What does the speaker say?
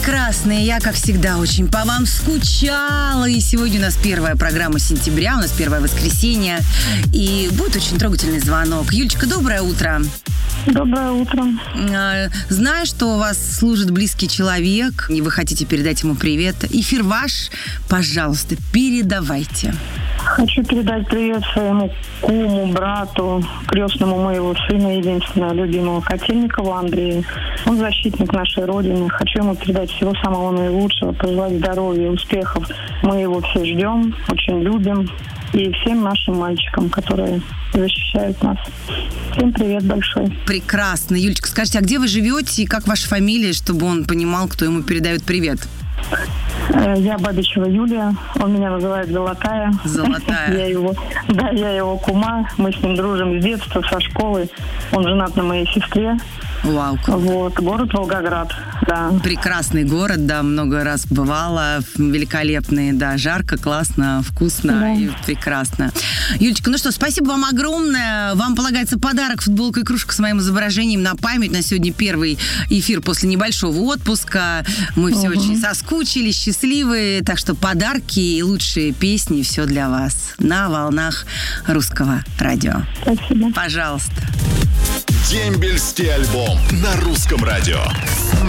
Прекрасные, я, как всегда, очень по вам скучала. И сегодня у нас первая программа сентября, у нас первое воскресенье. И будет очень трогательный звонок. Юлечка, доброе утро. Доброе утро. Знаю, что у вас служит близкий человек, и вы хотите передать ему привет. Эфир ваш, пожалуйста, передавайте. Хочу передать привет своему куму, брату, крестному моего сына, единственного любимого Котельникову Андрею. Он защитник нашей Родины. Хочу ему передать всего самого наилучшего, пожелать здоровья, успехов. Мы его все ждем, очень любим. И всем нашим мальчикам, которые защищают нас. Всем привет большой. Прекрасно. Юлечка, скажите, а где вы живете и как ваша фамилия, чтобы он понимал, кто ему передает привет? Я Бабичева Юлия, он меня называет Золотая. Золотая. Я его кума, мы с ним дружим с детства, со школы. Он женат на моей сестре. Вау. Вот, город Волгоград, да. Прекрасный город, да, много раз бывала, великолепный, да, жарко, классно, вкусно, да. И прекрасно. Юлечка, ну что, спасибо вам огромное. Вам полагается подарок, футболка и кружка с моим изображением на память. На сегодня первый эфир после небольшого отпуска. Мы все очень соскучились, счастливые, так что подарки и лучшие песни, все для вас на волнах Русского радио. Спасибо. Пожалуйста. Дембельский альбом на Русском радио.